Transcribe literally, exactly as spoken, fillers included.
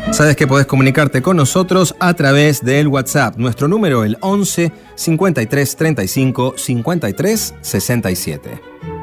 Sabes que podés comunicarte con nosotros a través del WhatsApp. Nuestro número el once cincuenta y tres treinta y cinco cincuenta y tres sesenta y siete.